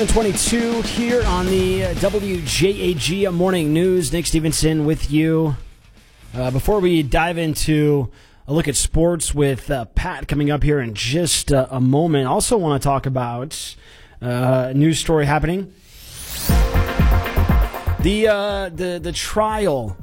22 here on the WJAG Morning News. Nick Stevenson with you. Before we dive into a look at sports with Pat coming up here in just a moment, I also want to talk about a news story happening. The trial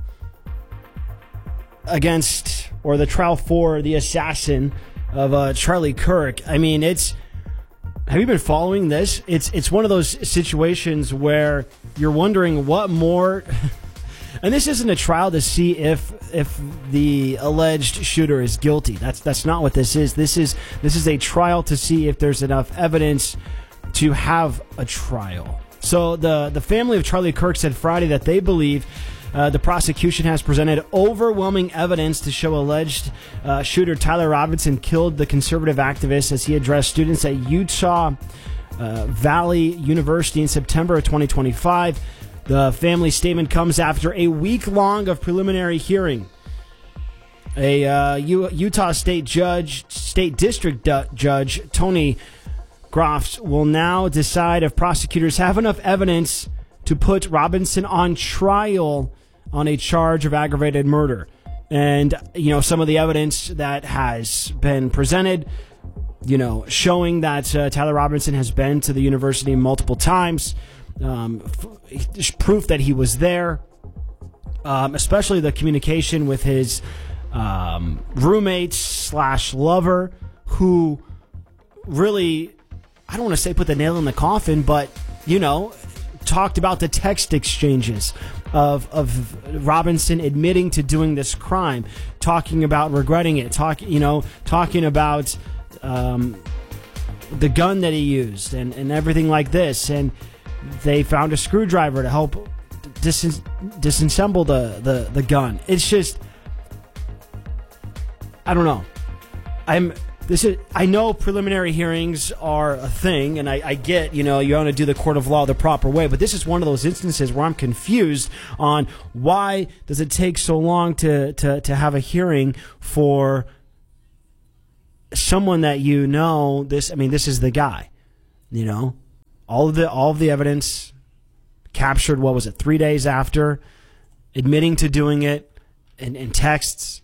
against, or the trial for the assassin of Charlie Kirk. I mean, have you been following this? It's one of those situations where you're wondering what more. And this isn't a trial to see if the alleged shooter is guilty. That's not what this is. This is a trial to see if there's enough evidence to have a trial. So the family of Charlie Kirk said Friday that they believe the prosecution has presented overwhelming evidence to show alleged shooter Tyler Robinson killed the conservative activist as he addressed students at Utah Valley University in September of 2025. The family statement comes after a week-long of preliminary hearing. A Utah State District Judge Tony Groff will now decide if prosecutors have enough evidence to put Robinson on trial on a charge of aggravated murder. And, some of the evidence that has been presented, showing that Tyler Robinson has been to the university multiple times, proof that he was there, especially the communication with his roommate/lover, who really, I don't want to say put the nail in the coffin, but, talked about the text exchanges of Robinson admitting to doing this crime, talking about regretting it, talking about the gun that he used and everything like this. And they found a screwdriver to help disassemble the gun. It's just, I don't know. I know preliminary hearings are a thing, and I get, you want to do the court of law the proper way, but this is one of those instances where I'm confused on why does it take so long to have a hearing for someone that this is the guy, all of the evidence captured, 3 days after, admitting to doing it, in texts.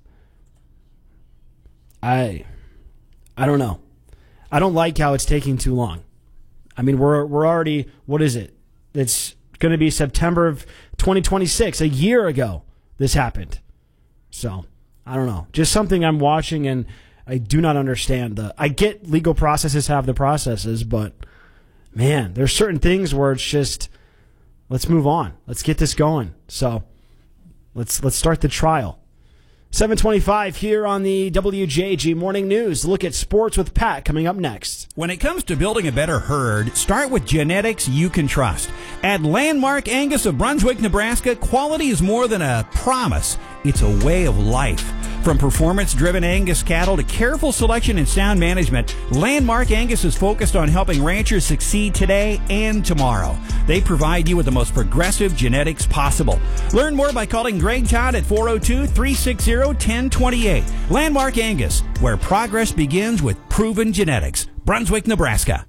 I don't know. I don't like how it's taking too long. I mean, we're already, what is it? It's going to be September of 2026. A year ago, this happened. So, I don't know. Just something I'm watching, and I do not understand. I get legal processes have the processes, but, man, there's certain things where it's just, let's move on. Let's get this going. So, let's start the trial. 7:25 here on the WJG Morning News. Look at sports with Pat coming up next. When it comes to building a better herd, start with genetics you can trust. At Landmark Angus of Brunswick, Nebraska, quality is more than a promise. It's a way of life. From performance-driven Angus cattle to careful selection and sound management, Landmark Angus is focused on helping ranchers succeed today and tomorrow. They provide you with the most progressive genetics possible. Learn more by calling Greg Todd at 402-360-1028. Landmark Angus, where progress begins with proven genetics. Brunswick, Nebraska.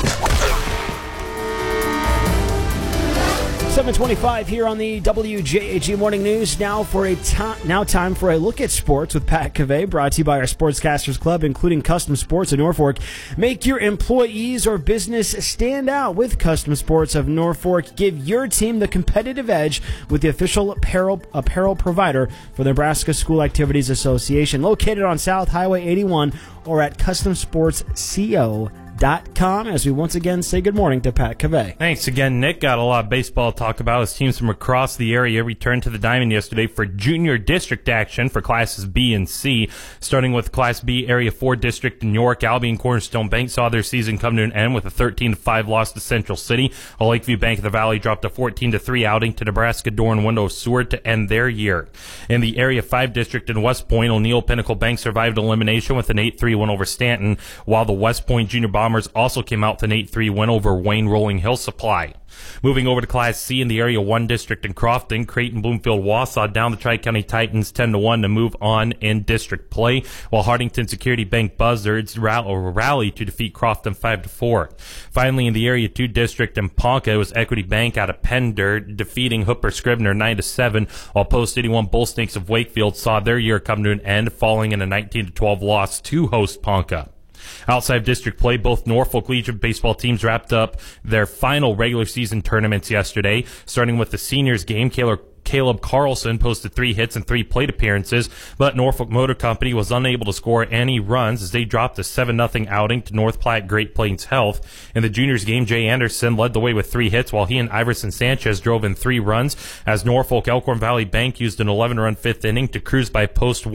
7:25 here on the WJAG Morning News. Now time for a look at sports with Pat Cavey, brought to you by our Sportscasters Club, including Custom Sports of Norfolk. Make your employees or business stand out with Custom Sports of Norfolk. Give your team the competitive edge with the official apparel provider for the Nebraska School Activities Association, located on South Highway 81 or at customsportsco.com. As we once again say good morning to Pat Cavey. Thanks again, Nick. Got a lot of baseball to talk about as teams from across the area returned to the Diamond yesterday for junior district action for classes B and C. Starting with Class B Area 4 district in York, Albion Cornerstone Bank saw their season come to an end with a 13-5 loss to Central City. Lakeview Bank of the Valley dropped a 14-3 outing to Nebraska Door and Window Seward to end their year. In the Area 5 district in West Point, O'Neill Pinnacle Bank survived elimination with an 8-3 win over Stanton, while the West Point Junior Bombers Bombers also came out with an 8-3 win over Wayne Rolling Hill Supply. Moving over to Class C in the Area 1 district in Crofton, Creighton, Bloomfield, Wausau down the Tri-County Titans 10-1 to move on in district play, while Hardington Security Bank Buzzards rally to defeat Crofton 5-4. Finally, in the Area 2 district in Ponca, it was Equity Bank out of Pender defeating Hooper Scrivener 9-7, while Post 81 Bull Snakes of Wakefield saw their year come to an end, falling in a 19-12 loss to host Ponca. Outside of district play, both Norfolk Legion baseball teams wrapped up their final regular season tournaments yesterday. Starting with the seniors game, Caleb Carlson posted 3 hits and 3 plate appearances, but Norfolk Motor Company was unable to score any runs as they dropped a 7-0 outing to North Platte Great Plains Health. In the juniors game, Jay Anderson led the way with 3 hits, while he and Iverson Sanchez drove in 3 runs as Norfolk Elkhorn Valley Bank used an 11-run 5th inning to cruise by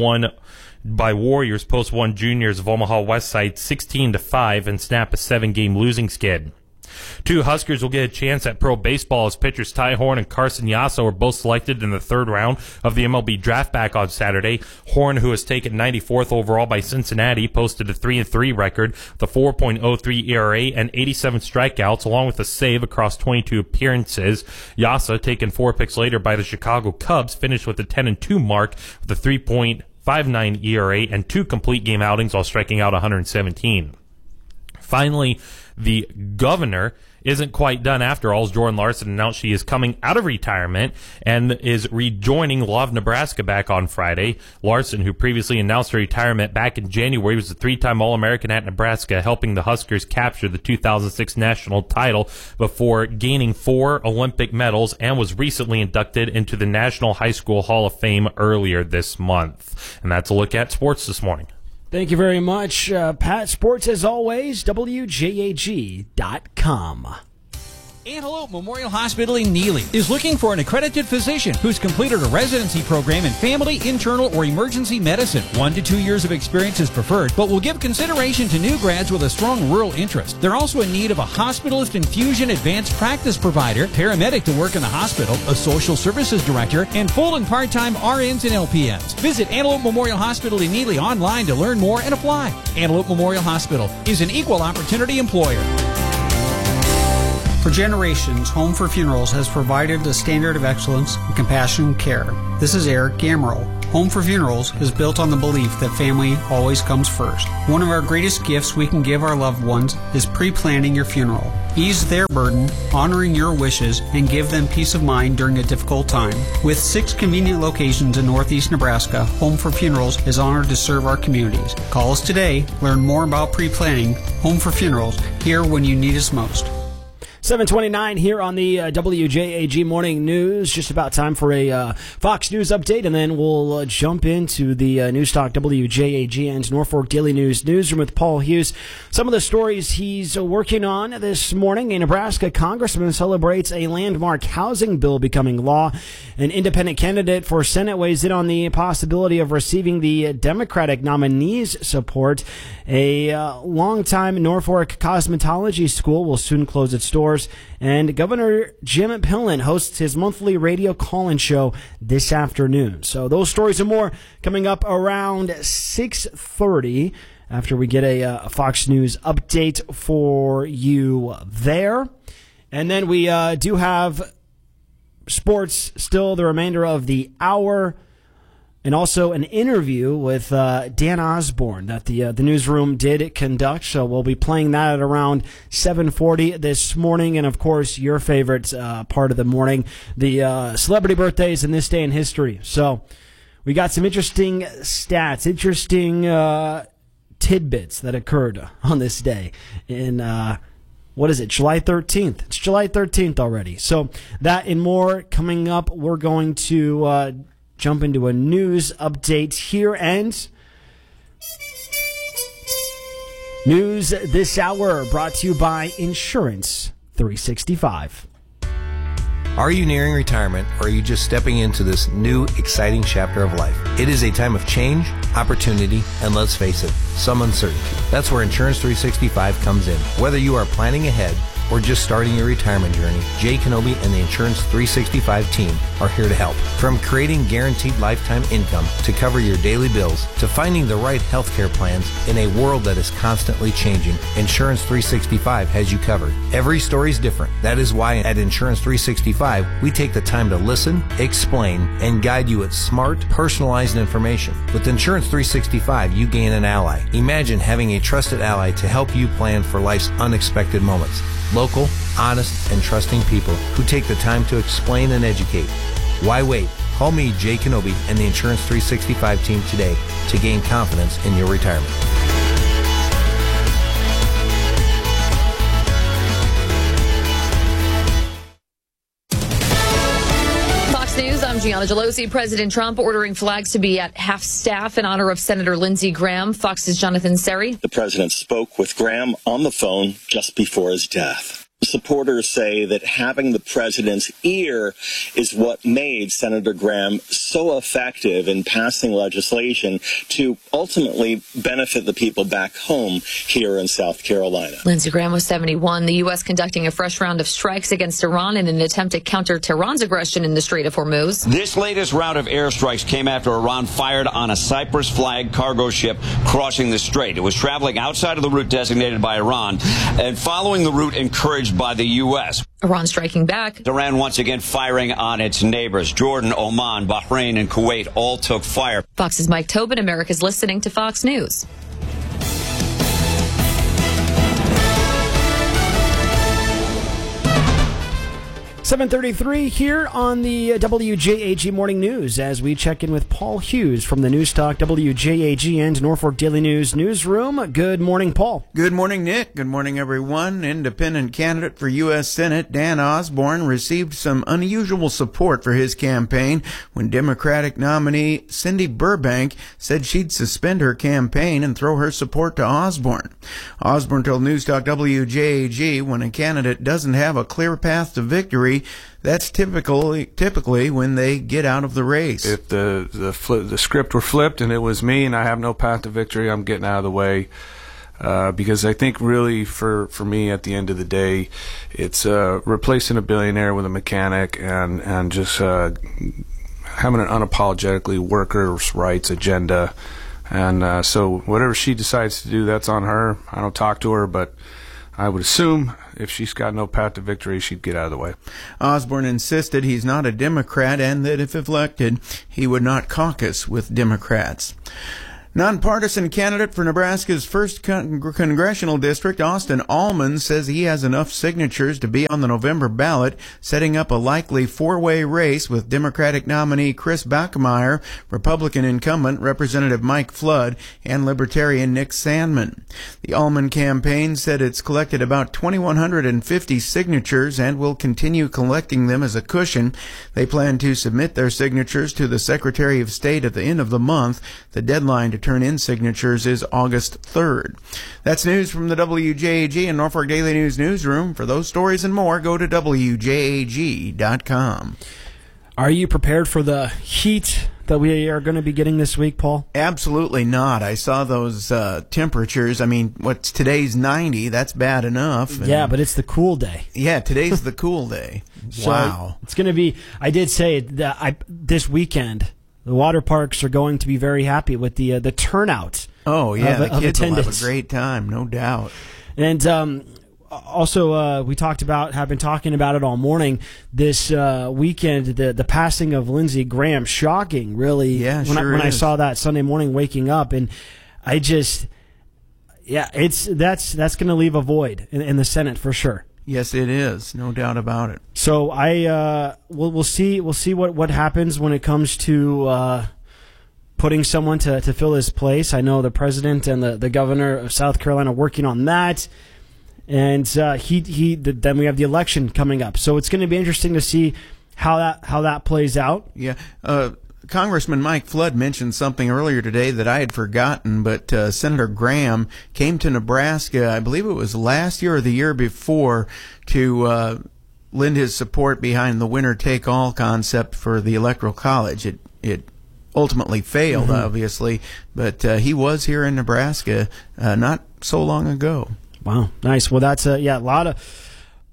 Warriors Post 1 Juniors of Omaha Westside 16-5 and snap a 7-game losing skid. 2 Huskers will get a chance at pro baseball as pitchers Ty Horn and Carson Yasso were both selected in the 3rd round of the MLB draft back on Saturday. Horn, who was taken 94th overall by Cincinnati, posted a 3-3 record with a 4.03 ERA and 87 strikeouts, along with a save across 22 appearances. Yasso, taken 4 picks later by the Chicago Cubs, finished with a 10-2 mark with a 3.59 ERA and 2 complete game outings while striking out 117. Finally, the governor isn't quite done after all, as Jordan Larson announced she is coming out of retirement and is rejoining Law of Nebraska back on Friday. Larson, who previously announced her retirement back in January, was a 3-time All-American at Nebraska, helping the Huskers capture the 2006 national title before gaining 4 Olympic medals, and was recently inducted into the National High School Hall of Fame earlier this month. And that's a look at sports this morning. Thank you very much, Pat. Sports, as always, WJAG.com. Antelope Memorial Hospital in Neely is looking for an accredited physician who's completed a residency program in family, internal, or emergency medicine. 1 to 2 years of experience is preferred, but will give consideration to new grads with a strong rural interest. They're also in need of a hospitalist infusion advanced practice provider, paramedic to work in the hospital, a social services director, and full and part-time RNs and LPNs. Visit Antelope Memorial Hospital in Neely online to learn more and apply. Antelope Memorial Hospital is an equal opportunity employer. For generations, Home for Funerals has provided a standard of excellence and compassionate care. This is Eric Gamrell. Home for Funerals is built on the belief that family always comes first. One of our greatest gifts we can give our loved ones is pre-planning your funeral. Ease their burden, honoring your wishes, and give them peace of mind during a difficult time. With 6 convenient locations in Northeast Nebraska, Home for Funerals is honored to serve our communities. Call us today, learn more about pre-planning. Home for Funerals, here when you need us most. 7:29 here on the WJAG Morning News. Just about time for a Fox News update, and then we'll jump into the Newstalk WJAG and Norfolk Daily News newsroom with Paul Hughes. Some of the stories he's working on this morning: a Nebraska congressman celebrates a landmark housing bill becoming law. An independent candidate for Senate weighs in on the possibility of receiving the Democratic nominee's support. A longtime Norfolk cosmetology school will soon close its doors. And Governor Jim Pillen hosts his monthly radio call-in show this afternoon. So those stories and more coming up around 6:30 after we get a Fox News update for you there. And then we do have sports still the remainder of the hour. And also an interview with Dan Osborne that the newsroom did conduct. So we'll be playing that at around 7:40 this morning. And, of course, your favorite part of the morning, the celebrity birthdays in this day in history. So we got some interesting stats, interesting tidbits that occurred on this day in what is it, July 13th. It's July 13th already. So that and more coming up. We're going to jump into a news update here, and news this hour brought to you by Insurance 365. Are you nearing retirement, or are you just stepping into this new, exciting chapter of life? It is a time of change, opportunity, and let's face it, some uncertainty. That's where Insurance 365 comes in. Whether you are planning ahead or just starting your retirement journey, Jay Kenobi and the Insurance 365 team are here to help. From creating guaranteed lifetime income to cover your daily bills to finding the right healthcare plans in a world that is constantly changing, Insurance 365 has you covered. Every story is different. That is why at Insurance 365, we take the time to listen, explain, and guide you with smart, personalized information. With Insurance 365, you gain an ally. Imagine having a trusted ally to help you plan for life's unexpected moments. Local, honest, and trusting people who take the time to explain and educate. Why wait? Call me, Jay Kenobi, and the Insurance 365 team today to gain confidence in your retirement. News. I'm Gianna Gelosi. President Trump ordering flags to be at half-staff in honor of Senator Lindsey Graham. Fox's Jonathan Seri. The president spoke with Graham on the phone just before his death. Supporters say that having the president's ear is what made Senator Graham so effective in passing legislation to ultimately benefit the people back home here in South Carolina. Lindsey Graham was 71. The U.S. conducting a fresh round of strikes against Iran in an attempt to counter Tehran's aggression in the Strait of Hormuz. This latest round of airstrikes came after Iran fired on a Cyprus flag cargo ship crossing the strait. It was traveling outside of the route designated by Iran and following the route encouraged by the U.S. Iran striking back. Iran once again firing on its neighbors. Jordan, Oman, Bahrain, and Kuwait all took fire. Fox's Mike Tobin. America's listening to Fox News. 7:33 here on the WJAG Morning News as we check in with Paul Hughes from the Newstalk WJAG and Norfolk Daily News newsroom. Good morning, Paul. Good morning, Nick. Good morning, everyone. Independent candidate for U.S. Senate Dan Osborne received some unusual support for his campaign when Democratic nominee Cindy Burbank said she'd suspend her campaign and throw her support to Osborne. Osborne told Newstalk WJAG when a candidate doesn't have a clear path to victory, that's typically when they get out of the race. If the script were flipped and it was me and I have no path to victory, I'm getting out of the way. Because I think really for me at the end of the day, it's replacing a billionaire with a mechanic and just having an unapologetically workers' rights agenda. And so whatever she decides to do, that's on her. I don't talk to her, but I would assume if she's got no path to victory, she'd get out of the way. Osborne insisted he's not a Democrat and that if elected, he would not caucus with Democrats. Nonpartisan candidate for Nebraska's first congressional district, Austin Allman, says he has enough signatures to be on the November ballot, setting up a likely four-way race with Democratic nominee Chris Bachmeier, Republican incumbent Representative Mike Flood, and Libertarian Nick Sandman. The Allman campaign said it's collected about 2,150 signatures and will continue collecting them as a cushion. They plan to submit their signatures to the Secretary of State at the end of the month. The deadline to turn in signatures is August 3rd. That's news from the WJAG and Norfolk Daily News newsroom. For those stories and more, go to WJAG.com. Are you prepared for the heat that we are going to be getting this week, Paul? Absolutely not. I saw those temperatures. I mean, today's 90? That's bad enough. Yeah, but it's the cool day. Yeah, today's the cool day. Wow. So it's going to be, I did say that this weekend, the water parks are going to be very happy with the turnout. Oh, yeah, the kids will attendance. have a great time, no doubt. And also, have been talking about it all morning. This weekend, the passing of Lindsey Graham, shocking, really. Yeah, when I saw that Sunday morning waking up, and I just, that's going to leave a void in the Senate for sure. Yes, it is, no doubt about it. So we'll see what happens when it comes to putting someone to fill his place. I know the president and the governor of South Carolina are working on that, and then we have the election coming up. So it's going to be interesting to see how that plays out. Yeah. Congressman Mike Flood mentioned something earlier today that I had forgotten, but Senator Graham came to Nebraska, I believe it was last year or the year before, to lend his support behind the winner-take-all concept for the Electoral College. It ultimately failed, obviously, but he was here in Nebraska not so long ago. Wow, nice. Well, that's a lot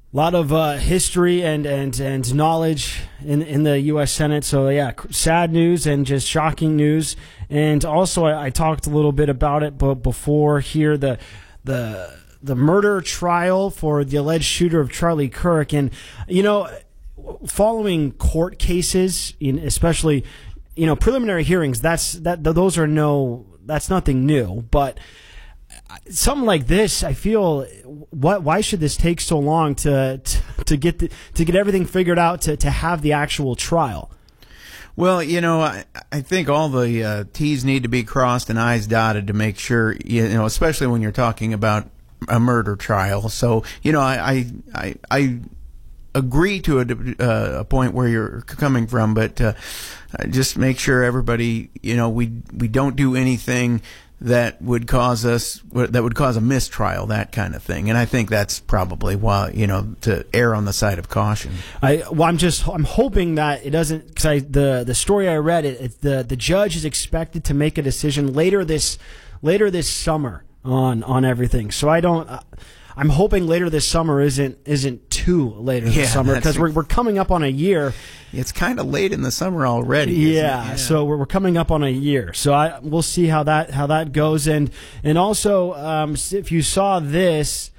lot of history and knowledge in the U.S. Senate. So, yeah, sad news and just shocking news. And also, I talked a little bit about it before here, the murder trial for the alleged shooter of Charlie Kirk. And, following court cases, especially, preliminary hearings, that's nothing new. But something like this, I feel, why should this take so long to get everything figured out to have the actual trial? Well, I think all the T's need to be crossed and I's dotted to make sure, especially when you're talking about a murder trial. So, I agree to a point where you're coming from, but just make sure everybody, we don't do anything that would cause a mistrial, that kind of thing. And I think that's probably why, to err on the side of caution. I'm hoping that it doesn't, because the story I read, the judge is expected to make a decision later this summer on everything. So I'm hoping later this summer isn't too later this summer, because we're coming up on a year. It's kind of late in the summer already. Yeah, so we're coming up on a year. So we'll see how that goes. And also, if you saw this,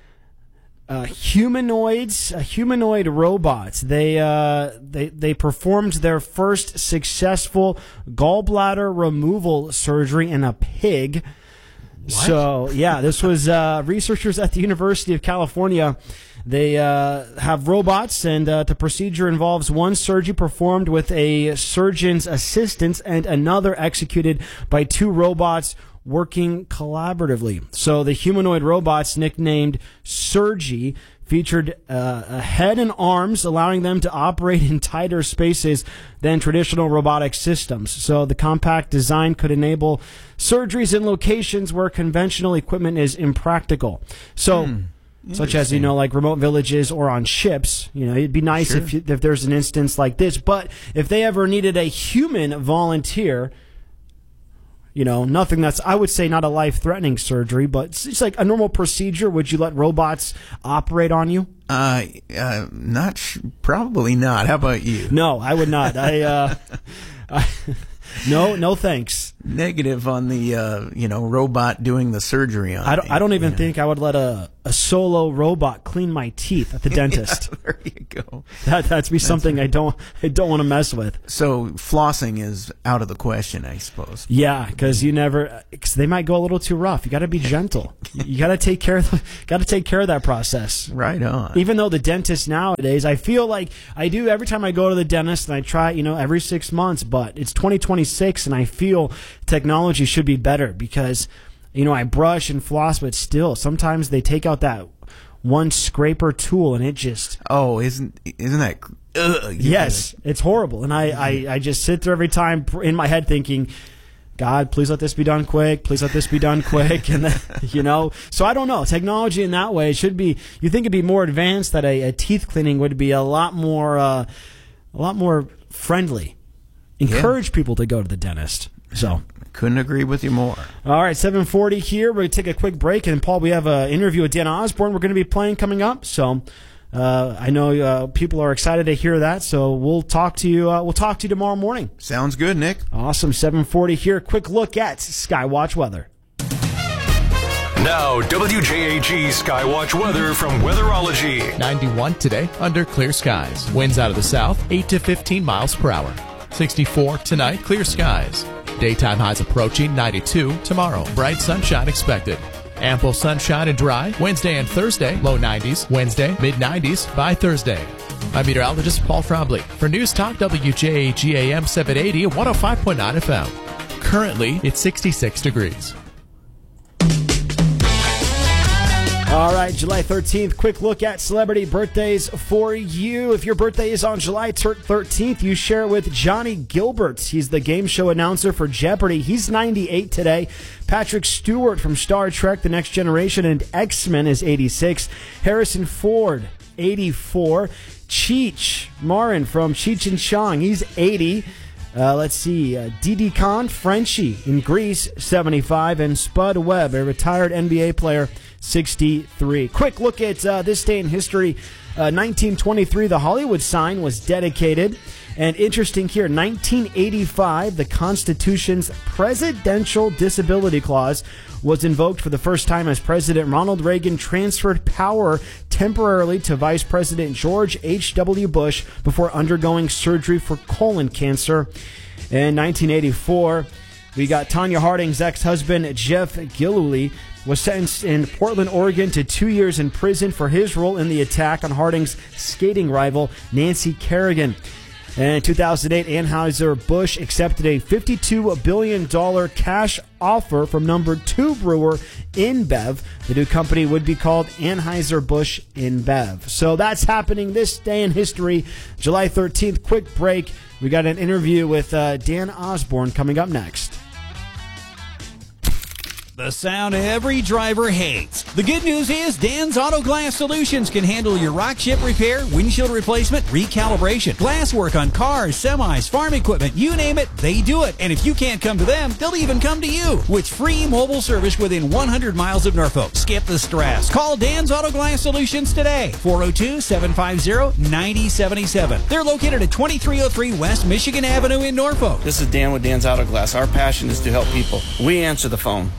humanoid robots. They performed their first successful gallbladder removal surgery in a pig. What? So, yeah, this was researchers at the University of California. They have robots, and the procedure involves one surgery performed with a surgeon's assistant and another executed by two robots working collaboratively. So the humanoid robots, nicknamed Surgi, featured a head and arms, allowing them to operate in tighter spaces than traditional robotic systems. So the compact design could enable surgeries in locations where conventional equipment is impractical. So, such as, like remote villages or on ships, it'd be nice if there's an instance like this. But if they ever needed a human volunteer, nothing that's, I would say, not a life-threatening surgery, but it's like a normal procedure. Would you let robots operate on you? Probably not. How about you? No, I would not. No, thanks. Negative on the robot doing the surgery on. I don't even think I would let a solo robot clean my teeth at the dentist. Yeah, there you go. That's something I don't want to mess with. So flossing is out of the question, I suppose. Yeah, because they might go a little too rough. You got to be gentle. You got to take care of that process. Right on. Even though the dentist nowadays, I feel like I do every time I go to the dentist, and I try, every 6 months, but it's 2026, and I feel technology should be better because, I brush and floss, but still, sometimes they take out that one scraper tool, and it just... Oh, isn't that... Yes, it's horrible. And I just sit there every time in my head thinking, God, please let this be done quick. Please let this be done quick. And then, so I don't know. Technology in that way should be, you think it'd be more advanced, that a teeth cleaning would be a lot more friendly. Encourage people to go to the dentist. So couldn't agree with you more. All right, 7:40 here. We're going to take a quick break. And, Paul, we have an interview with Dan Osborne we're going to be playing coming up. So I know people are excited to hear that. So we'll talk to you tomorrow morning. Sounds good, Nick. Awesome. 7:40 here. Quick look at Skywatch weather. Now, WJAG Skywatch weather from Weatherology. 91 today under clear skies. Winds out of the south, 8 to 15 miles per hour. 64 tonight, clear skies. Daytime highs approaching 92 tomorrow. Bright sunshine expected. Ample sunshine and dry Wednesday and Thursday, low 90s. Wednesday, mid 90s by Thursday. I'm meteorologist Paul Trombley for News Talk WJAG AM 780 and 105.9 FM. Currently, it's 66 degrees. All right, July 13th, quick look at celebrity birthdays for you. If your birthday is on July 13th, you share it with Johnny Gilbert. He's the game show announcer for Jeopardy. He's 98 today. Patrick Stewart from Star Trek, The Next Generation, and X-Men is 86. Harrison Ford, 84. Cheech Marin from Cheech and Chong, he's 80. Let's see, Didi Khan, Frenchie in Greece, 75. And Spud Webb, a retired NBA player, 63. Quick look at this day in history. 1923, the Hollywood sign was dedicated. And interesting here, 1985, the Constitution's Presidential Disability Clause was invoked for the first time as President Ronald Reagan transferred power temporarily to Vice President George H.W. Bush before undergoing surgery for colon cancer. In 1984, we got Tanya Harding's ex-husband, Jeff Gillooly, was sentenced in Portland, Oregon to 2 years in prison for his role in the attack on Harding's skating rival, Nancy Kerrigan. In 2008, Anheuser-Busch accepted a $52 billion cash offer from number 2 brewer InBev. The new company would be called Anheuser-Busch InBev. So that's happening this day in history, July 13th. Quick break. We got an interview with Dan Osborne coming up next. The sound every driver hates. The good news is Dan's Auto Glass Solutions can handle your rock chip repair, windshield replacement, recalibration, glass work on cars, semis, farm equipment, you name it, they do it. And if you can't come to them, they'll even come to you with free mobile service within 100 miles of Norfolk. Skip the stress. Call Dan's Auto Glass Solutions today. 402-750-9077. They're located at 2303 West Michigan Avenue in Norfolk. This is Dan with Dan's Auto Glass. Our passion is to help people. We answer the phone.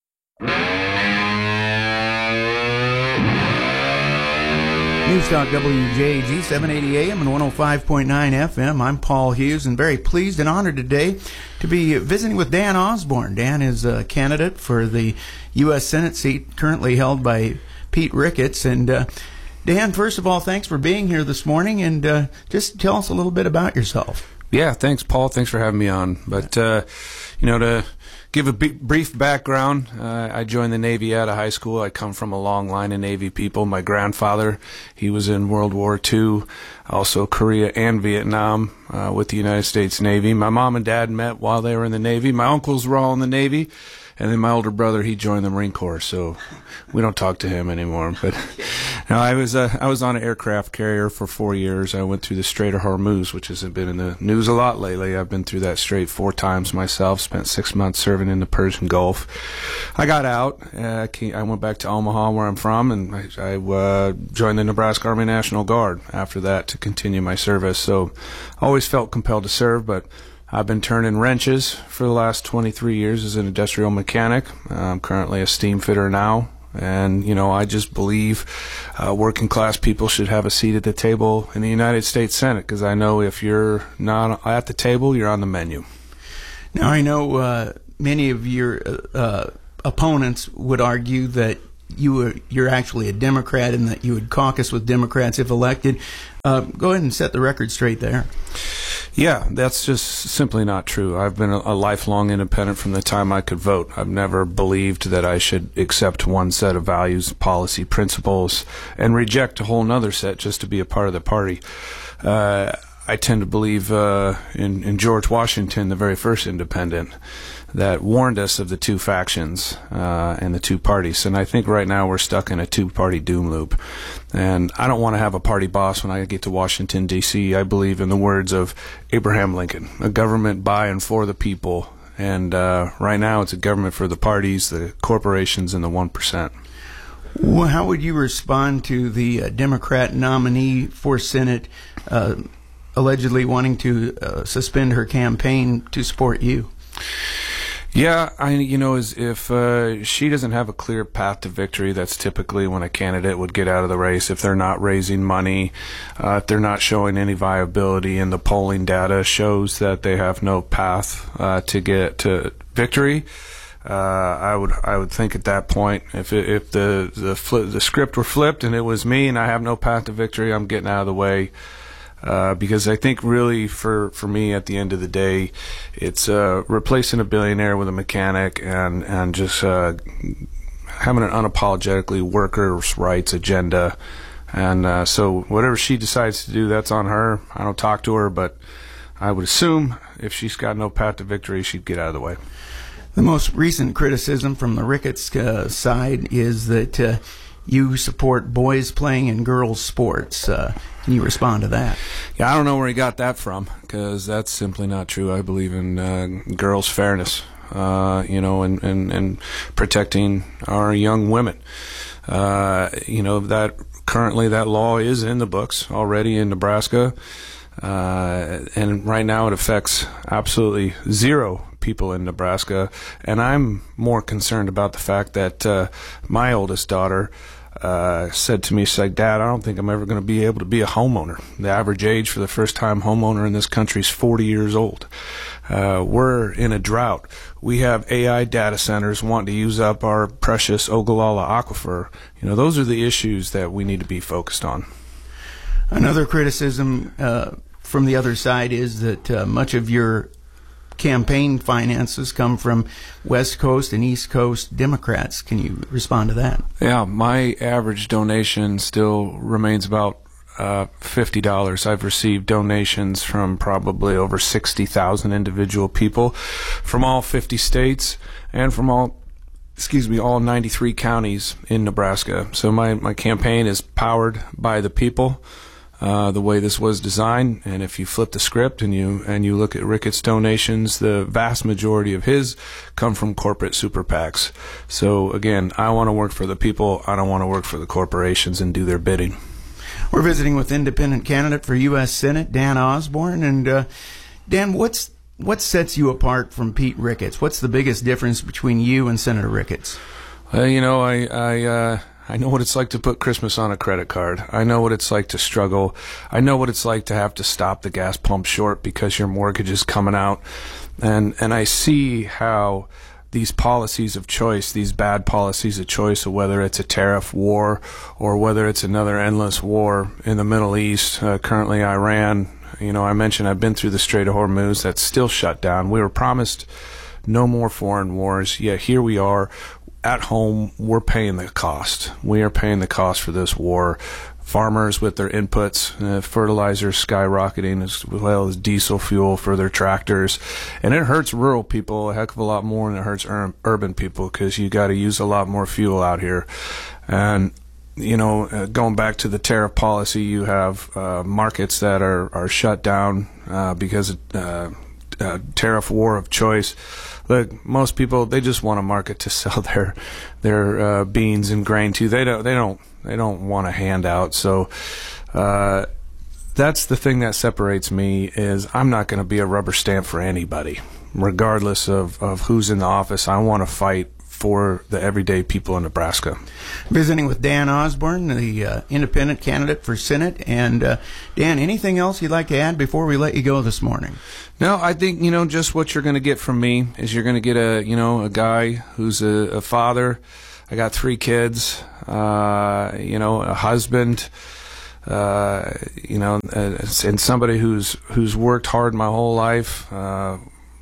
Newstalk WJG 780 AM and 105.9 FM. I'm Paul Hughes and very pleased and honored today to be visiting with Dan Osborne. Dan is a candidate for the U.S. Senate seat currently held by Pete Ricketts. And Dan, first of all, thanks for being here this morning, and just tell us a little bit about yourself. Yeah, thanks, Paul. Thanks for having me on. But, to give a brief background, I joined the Navy out of high school. I come from a long line of Navy people. My grandfather, he was in World War II, also Korea and Vietnam with the United States Navy. My mom and dad met while they were in the Navy. My uncles were all in the Navy. And then my older brother, he joined the Marine Corps, so we don't talk to him anymore. But no, I was on an aircraft carrier for 4 years. I went through the Strait of Hormuz, which has been in the news a lot lately. I've been through that strait 4 times myself. Spent 6 months serving in the Persian Gulf. I got out. I went back to Omaha, where I'm from, and I joined the Nebraska Army National Guard after that to continue my service. So always felt compelled to serve, but I've been turning wrenches for the last 23 years as an industrial mechanic. I'm currently a steam fitter now. And, I just believe working class people should have a seat at the table in the United States Senate, because I know if you're not at the table, you're on the menu. Now, I know many of your opponents would argue that you're actually a Democrat and that you would caucus with Democrats if elected. Go ahead and set the record straight there. Yeah, that's just simply not true. I've been a lifelong independent from the time I could vote. I've never believed that I should accept one set of values, policy, principles, and reject a whole nother set just to be a part of the party. I tend to believe in George Washington, the very first independent, that warned us of the two factions and the two parties. And I think right now we're stuck in a two-party doom loop. And I don't want to have a party boss when I get to Washington, D.C. I believe in the words of Abraham Lincoln, a government by and for the people. And right now it's a government for the parties, the corporations, and the 1%. Well, how would you respond to the Democrat nominee for Senate allegedly wanting to suspend her campaign to support you? Yeah, if she doesn't have a clear path to victory, that's typically when a candidate would get out of the race. If they're not raising money, if they're not showing any viability, and the polling data shows that they have no path to get to victory, I would think at that point, if the script were flipped and it was me and I have no path to victory, I'm getting out of the way. Because I think really for me at the end of the day, it's replacing a billionaire with a mechanic and just having an unapologetically workers' rights agenda. And so whatever she decides to do, that's on her. I don't talk to her, but I would assume if she's got no path to victory, she'd get out of the way. The most recent criticism from the Ricketts side is that you support boys playing in girls' sports. Can you respond to that? Yeah, I don't know where he got that from, because that's simply not true. I believe in girls' fairness, and protecting our young women. That currently that law is in the books already in Nebraska. And right now it affects absolutely zero people in Nebraska. And I'm more concerned about the fact that my oldest daughter said to me, she's like, Dad, I don't think I'm ever going to be able to be a homeowner. The average age for the first-time homeowner in this country is 40 years old. We're in a drought. We have AI data centers wanting to use up our precious Ogallala aquifer. Those are the issues that we need to be focused on. Another criticism from the other side is that much of your campaign finances come from West Coast and East Coast Democrats. Can you respond to that? Yeah, my average donation still remains about $50. I've received donations from probably over 60,000 individual people from all 50 states and from all 93 counties in Nebraska. So my campaign is powered by the people. The way this was designed, and if you flip the script and you look at Ricketts' donations, the vast majority of his come from corporate super PACs. So again, I want to work for the people. I don't want to work for the corporations and do their bidding. We're visiting with independent candidate for U.S. Senate, Dan Osborne. And Dan, what sets you apart from Pete Ricketts? What's the biggest difference between you and Senator Ricketts? I know what it's like to put Christmas on a credit card. I know what it's like to struggle. I know what it's like to have to stop the gas pump short because your mortgage is coming out. And I see how these policies of choice, these bad policies of choice, whether it's a tariff war or whether it's another endless war in the Middle East, currently Iran. I mentioned I've been through the Strait of Hormuz. That's still shut down. We were promised no more foreign wars, yet here we are. At home, we're paying the cost. We are paying the cost for this war. Farmers with their inputs, fertilizer skyrocketing, as well as diesel fuel for their tractors. And it hurts rural people a heck of a lot more than it hurts urban people because you got to use a lot more fuel out here. And, going back to the tariff policy, you have markets that are shut down because of tariff war of choice. Look, most people, they just want a market to sell their beans and grain to. They don't want a handout. So that's the thing that separates me is I'm not going to be a rubber stamp for anybody, regardless of who's in the office. I want to fight for the everyday people in Nebraska. Visiting with Dan Osborne, the independent candidate for Senate. And Dan, anything else you'd like to add before we let you go this morning? No, I think, just what you're going to get from me is you're going to get a guy who's a father. I got 3 kids, a husband, and somebody who's worked hard my whole life, like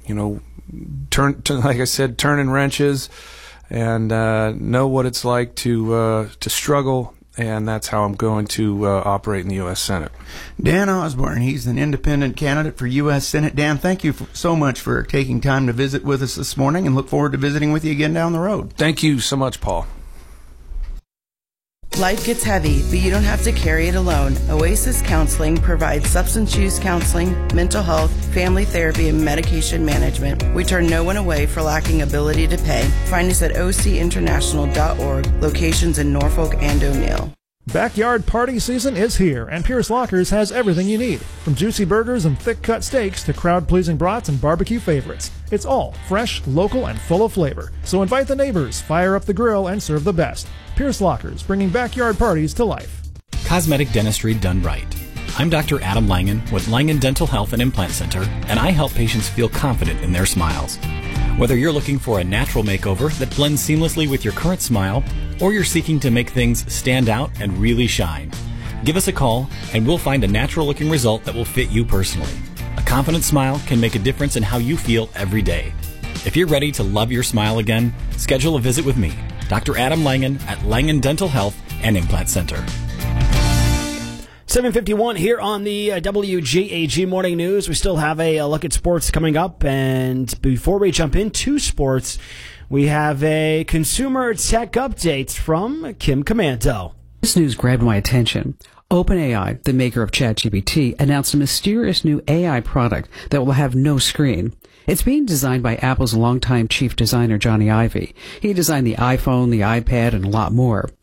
I said, turning wrenches, and know what it's like to struggle, and that's how I'm going to operate in the U.S. Senate. Dan Osborne, he's an independent candidate for U.S. Senate. Dan, thank you so much for taking time to visit with us this morning, and look forward to visiting with you again down the road. Thank you so much, Paul. Life gets heavy, but you don't have to carry it alone. Oasis Counseling provides substance use counseling, mental health, family therapy, and medication management. We turn no one away for lacking ability to pay. Find us at ocinternational.org, locations in Norfolk and O'Neill. Backyard party season is here, and Pierce Lockers has everything you need. From juicy burgers and thick-cut steaks to crowd-pleasing brats and barbecue favorites. It's all fresh, local, and full of flavor. So invite the neighbors, fire up the grill, and serve the best. Pierce Lockers, bringing backyard parties to life. Cosmetic dentistry done right. I'm Dr. Adam Langen with Langen Dental Health and Implant Center, and I help patients feel confident in their smiles. Whether you're looking for a natural makeover that blends seamlessly with your current smile, or you're seeking to make things stand out and really shine, give us a call and we'll find a natural-looking result that will fit you personally. A confident smile can make a difference in how you feel every day. If you're ready to love your smile again, schedule a visit with me, Dr. Adam Langen at Langen Dental Health and Implant Center. 7:51 here on the WGAG Morning News. We still have a look at sports coming up, and before we jump into sports, we have a consumer tech update from Kim Commando. This news grabbed my attention. OpenAI, the maker of ChatGPT, announced a mysterious new AI product that will have no screen. It's being designed by Apple's longtime chief designer, Johnny Ive. He designed the iPhone, the iPad, and a lot more.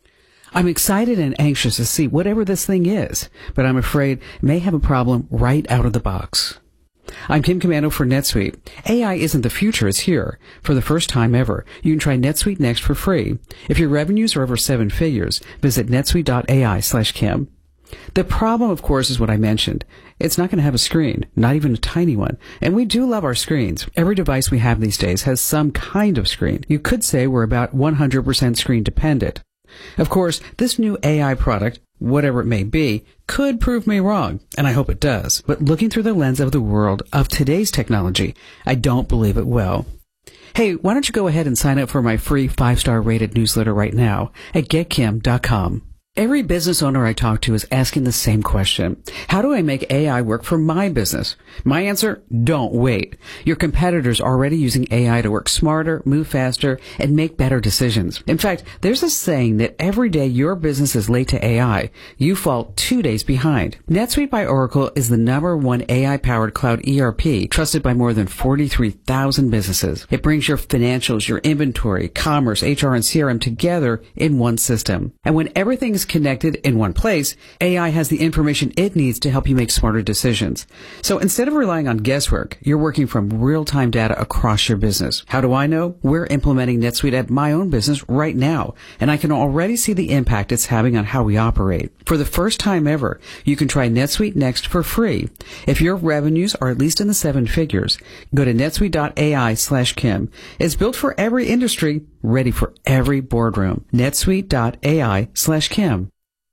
I'm excited and anxious to see whatever this thing is, but I'm afraid it may have a problem right out of the box. I'm Kim Commando for NetSuite. AI isn't the future, it's here. For the first time ever, you can try NetSuite Next for free. If your revenues are over 7 figures, visit netsuite.ai/Kim. The problem, of course, is what I mentioned. It's not going to have a screen, not even a tiny one. And we do love our screens. Every device we have these days has some kind of screen. You could say we're about 100% screen dependent. Of course, this new AI product, whatever it may be, could prove me wrong, and I hope it does. But looking through the lens of the world of today's technology, I don't believe it will. Hey, why don't you go ahead and sign up for my free 5-star rated newsletter right now at getkim.com. Every business owner I talk to is asking the same question. How do I make AI work for my business? My answer? Don't wait. Your competitors are already using AI to work smarter, move faster, and make better decisions. In fact, there's a saying that every day your business is late to AI, you fall 2 days behind. NetSuite by Oracle is the #1 AI-powered cloud ERP trusted by more than 43,000 businesses. It brings your financials, your inventory, commerce, HR, and CRM together in one system. And when everything is connected in one place, AI has the information it needs to help you make smarter decisions. So instead of relying on guesswork, you're working from real-time data across your business. How do I know? We're implementing NetSuite at my own business right now, and I can already see the impact it's having on how we operate. For the first time ever, you can try NetSuite Next for free. If your revenues are at least in the 7 figures, go to netsuite.ai/Kim. It's built for every industry, ready for every boardroom. netsuite.ai/Kim.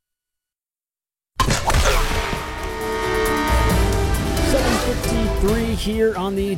7:53 here on the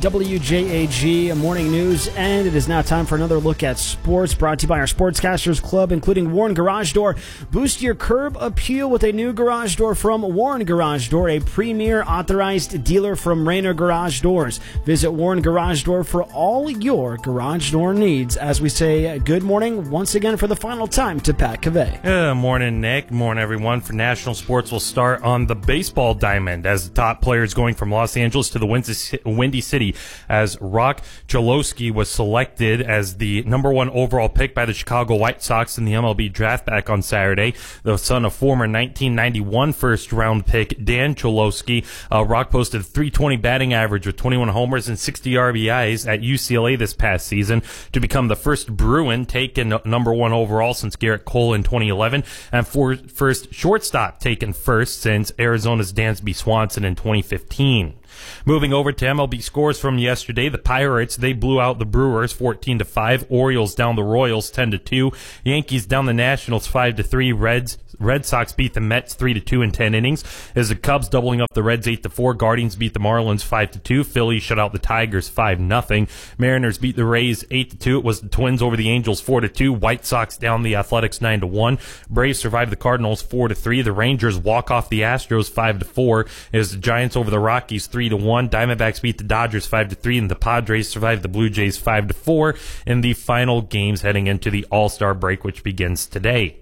WJAG Morning News, and it is now time for another look at sports, brought to you by our Sportscasters Club, including Warren Garage Door. Boost your curb appeal with a new garage door from Warren Garage Door, a premier authorized dealer from Rainer Garage Doors. Visit Warren Garage Door for all your garage door needs. As we say good morning once again for the final time to Pat Cavey. Morning, Nick. Morning, everyone. For national sports, we'll start on the baseball diamond as the top players going from Los Angeles to the Windy City, as Rock Cholowski was selected as the #1 overall pick by the Chicago White Sox in the MLB draft back on Saturday. The son of former 1991 first-round pick Dan Cholowski, Rock posted a .320 batting average with 21 homers and 60 RBIs at UCLA this past season to become the first Bruin taken #1 overall since Garrett Cole in 2011, and first shortstop taken first since Arizona's Dansby Swanson in 2015. Moving over to MLB scores from yesterday, the Pirates, they blew out the Brewers 14-5, Orioles down the Royals 10-2, Yankees down the Nationals 5-3, Red Sox beat the Mets 3-2 in 10 innings, as the Cubs doubling up the Reds 8-4, Guardians beat the Marlins 5-2, Phillies shut out the Tigers 5-0, Mariners beat the Rays 8-2, it was the Twins over the Angels 4-2, White Sox down the Athletics 9-1, Braves survived the Cardinals 4-3, the Rangers walk off the Astros 5-4, as the Giants over the Rockies 3-1, Diamondbacks beat the Dodgers 5-3, and the Padres survived the Blue Jays 5-4 in the final games heading into the All-Star break, which begins today.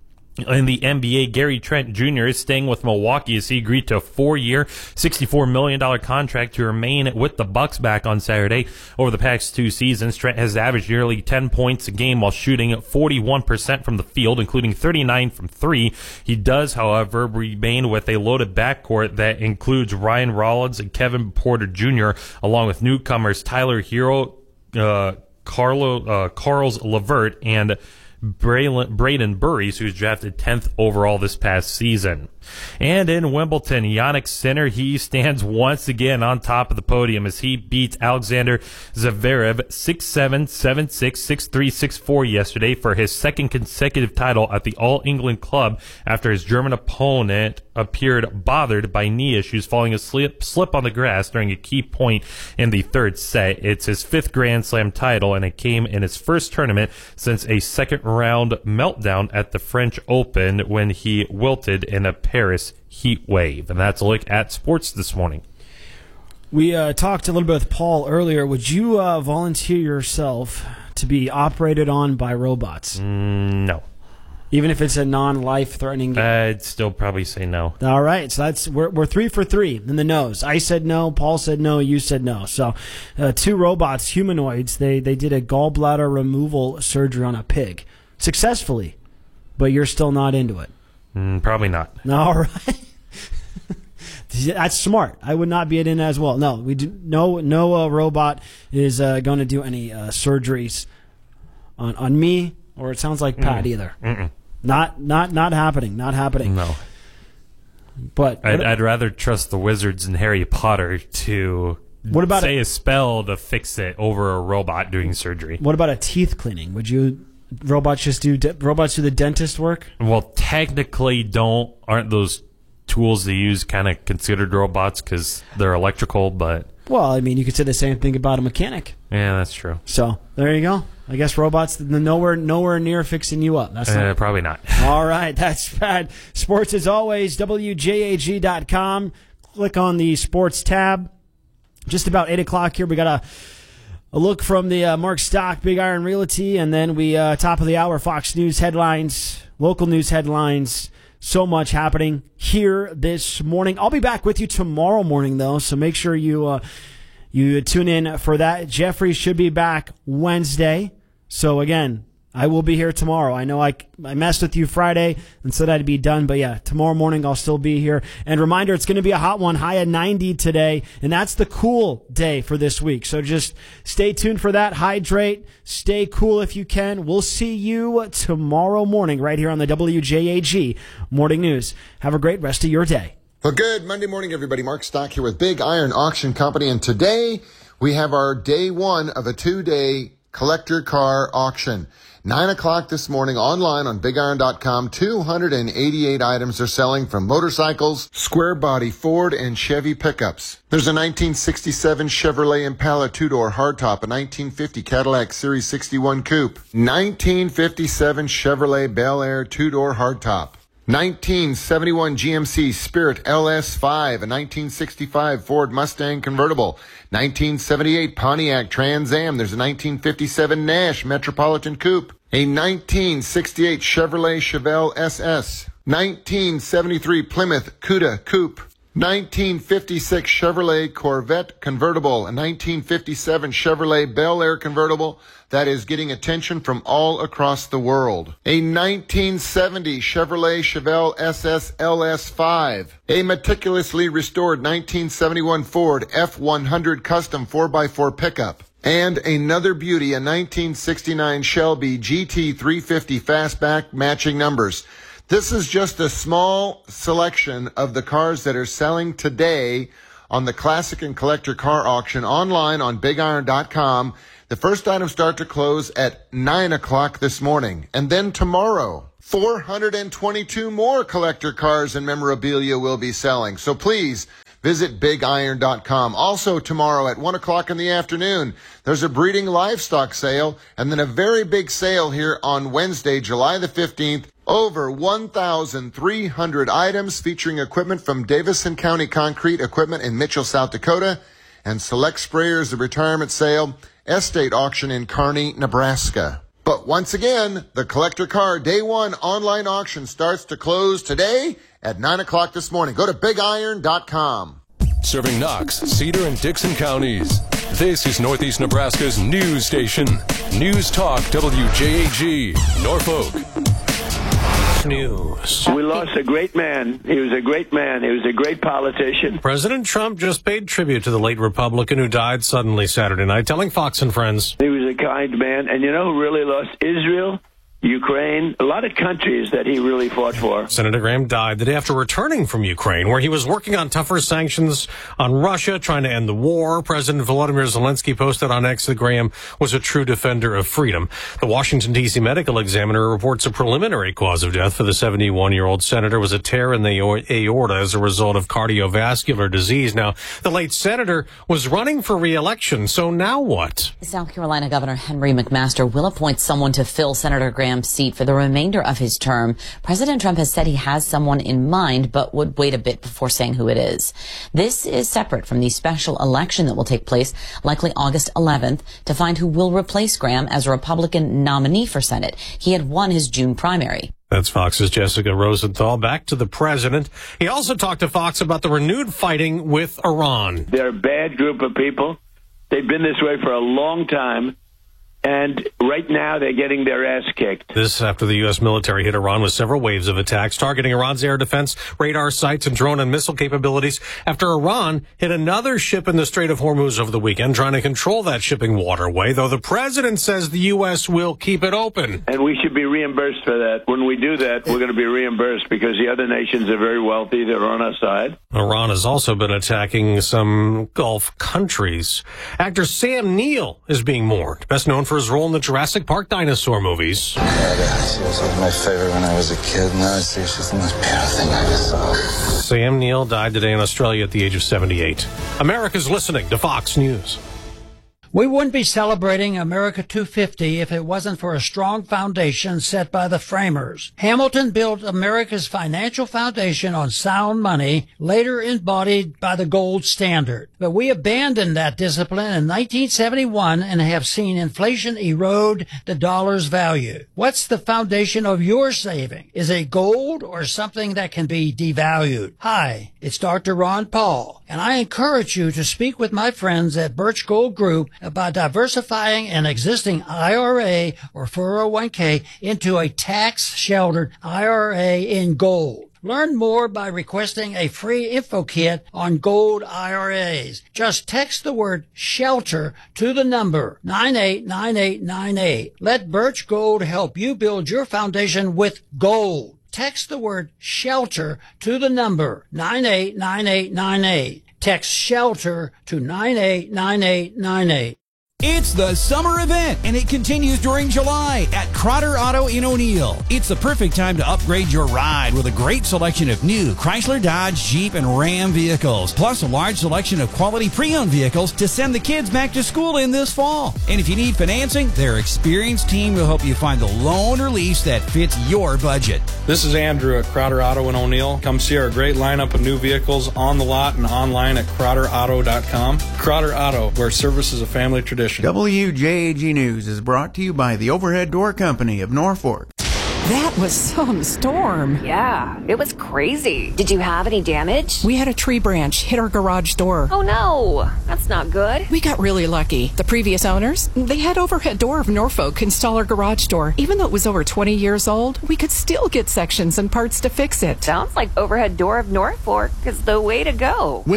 In the NBA, Gary Trent Jr. is staying with Milwaukee as he agreed to a 4-year, $64 million contract to remain with the Bucks back on Saturday. Over the past 2 seasons, Trent has averaged nearly 10 points a game while shooting 41% from the field, including 39 from 3. He does, however, remain with a loaded backcourt that includes Ryan Rollins and Kevin Porter Jr., along with newcomers Tyler Hero, Carlos LeVert, and Braden Burries, who's drafted 10th overall this past season. And in Wimbledon, Jannik Sinner, he stands once again on top of the podium as he beats Alexander Zverev 6-7, 7-6, 6-3, 6-4 yesterday for his second consecutive title at the All England Club after his German opponent appeared bothered by knee issues following a slip on the grass during a key point in the third set. It's his 5th Grand Slam title, and it came in his first tournament since a second-round meltdown at the French Open when he wilted in a Paris heat wave. And that's a look at sports this morning. We talked a little bit with Paul earlier. Would you volunteer yourself to be operated on by robots? No. Even if it's a non-life-threatening game? I'd still probably say no. All right, so we're 3 for 3 in the no's. I said no, Paul said no, you said no. So 2 robots, humanoids, they did a gallbladder removal surgery on a pig successfully. but you're still not into it. Probably not. All right. That's smart. I would not be in as well. No, we do. No robot is going to do any surgeries on me, or it sounds like Pat either. Not happening. Not happening. No. But I'd rather trust the wizards in Harry Potter to say a spell to fix it over a robot doing surgery. What about a teeth cleaning? Would you robots do the dentist work? Well, technically, aren't those tools they use kind of considered robots because they're electrical? But well, I mean, you could say the same thing about a mechanic. Yeah, that's true. So there you go. I guess robots nowhere near fixing you up. That's probably not. All right, that's bad. Sports as always, WJAG.com. Click on the sports tab. Just about 8 o'clock here. We got a look from the Mark Stock Big Iron Realty, and then we top of the hour Fox News headlines, local news headlines. So much happening here this morning. I'll be back with you tomorrow morning, though, so make sure you tune in for that. Jeffrey should be back Wednesday. So, again, I will be here tomorrow. I know I messed with you Friday and said I'd be done, but yeah, tomorrow morning I'll still be here. And reminder, it's going to be a hot one, high at 90 today, and that's the cool day for this week. So just stay tuned for that. Hydrate, stay cool if you can. We'll see you tomorrow morning right here on the WJAG Morning News. Have a great rest of your day. Well, good Monday morning, everybody. Mark Stock here with Big Iron Auction Company, and today we have our day one of a 2-day collector car auction. 9 o'clock this morning online on BigIron.com. 288 items are selling, from motorcycles, square body Ford and Chevy pickups. There's a 1967 Chevrolet Impala 2-door hardtop, a 1950 Cadillac Series 61 Coupe, 1957 Chevrolet Bel Air 2-door hardtop, 1971 GMC Spirit LS5, a 1965 Ford Mustang convertible, 1978 Pontiac Trans Am. There's a 1957 Nash Metropolitan Coupe, a 1968 Chevrolet Chevelle SS, 1973 Plymouth Cuda Coupe, 1956 Chevrolet Corvette convertible, a 1957 Chevrolet Bel Air convertible that is getting attention from all across the world, a 1970 Chevrolet Chevelle SS LS5, a meticulously restored 1971 Ford F100 Custom 4x4 pickup, and another beauty, a 1969 Shelby GT350 Fastback matching numbers. This is just a small selection of the cars that are selling today on the Classic and Collector Car Auction online on BigIron.com. The first items start to close at 9 o'clock this morning. And then tomorrow, 422 more collector cars and memorabilia will be selling. So please visit BigIron.com. Also tomorrow at 1 o'clock in the afternoon, there's a breeding livestock sale, and then a very big sale here on Wednesday, July the 15th. Over 1,300 items featuring equipment from Davison County Concrete Equipment in Mitchell, South Dakota, and select sprayers, the retirement sale, estate auction in Kearney, Nebraska. But once again, the collector car day one online auction starts to close today at 9 o'clock this morning. Go to BigIron.com. Serving Knox, Cedar, and Dixon counties. This is Northeast Nebraska's news station. News Talk WJAG, Norfolk. News. We lost a great man. He was a great man. He was a great politician. President Trump just paid tribute to the late Republican who died suddenly Saturday night, telling Fox and Friends. He was a kind man. And you know who really lost? Israel, Ukraine, a lot of countries that he really fought for. Senator Graham died the day after returning from Ukraine, where he was working on tougher sanctions on Russia, trying to end the war. President Volodymyr Zelensky posted on X that Graham was a true defender of freedom. The Washington, D.C. Medical Examiner reports a preliminary cause of death for the 71-year-old senator was a tear in the aorta as a result of cardiovascular disease. Now, the late senator was running for re-election, so now what? South Carolina Governor Henry McMaster will appoint someone to fill Senator Graham's seat for the remainder of his term. President Trump has said he has someone in mind, but would wait a bit before saying who it is. This is separate from the special election that will take place likely August 11th to find who will replace Graham as a Republican nominee for Senate. He had won his June primary. That's Fox's Jessica Rosenthal. Back to the president. He also talked to Fox about the renewed fighting with Iran. They're a bad group of people. They've been this way for a long time. and right now they're getting their ass kicked. This after the U.S. military hit Iran with several waves of attacks targeting Iran's air defense, radar sites, and drone and missile capabilities after Iran hit another ship in the Strait of Hormuz over the weekend, trying to control that shipping waterway, though the president says the U.S. will keep it open. And we should be reimbursed for that. When we do that, we're going to be reimbursed because the other nations are very wealthy. They're on our side. Iran has also been attacking some Gulf countries. Actor Sam Neill is being mourned, best known for his role in the Jurassic Park dinosaur movies. She was my favorite when I was a kid. Now I see she's the most beautiful thing I ever saw. Sam Neill died today in Australia at the age of 78. America's listening to Fox News. We wouldn't be celebrating America 250 if it wasn't for a strong foundation set by the framers. Hamilton built America's financial foundation on sound money, later embodied by the gold standard. But we abandoned that discipline in 1971 and have seen inflation erode the dollar's value. What's the foundation of your saving? Is it gold or something that can be devalued? Hi, it's Dr. Ron Paul, and I encourage you to speak with my friends at Birch Gold Group about diversifying an existing IRA or 401k into a tax-sheltered IRA in gold. Learn more by requesting a free info kit on gold IRAs. Just text the word SHELTER to the number 989898. Let Birch Gold help you build your foundation with gold. Text the word SHELTER to the number 989898. Text SHELTER to 989898. It's the summer event, and it continues during July at Crotter Auto in O'Neill. It's the perfect time to upgrade your ride with a great selection of new Chrysler, Dodge, Jeep, and Ram vehicles, plus a large selection of quality pre-owned vehicles to send the kids back to school in this fall. And if you need financing, their experienced team will help you find the loan or lease that fits your budget. This is Andrew at Crotter Auto in O'Neill. Come see our great lineup of new vehicles on the lot and online at CrotterAuto.com. Crotter Auto, where service is a family tradition. WJAG News is brought to you by the Overhead Door Company of Norfolk. That was some storm. Yeah, it was crazy. Did you have any damage? We had a tree branch hit our garage door. Oh no, that's not good. We got really lucky. The previous owners, they had Overhead Door of Norfolk install our garage door. Even though it was over 20 years old, we could still get sections and parts to fix it. Sounds like Overhead Door of Norfolk is the way to go.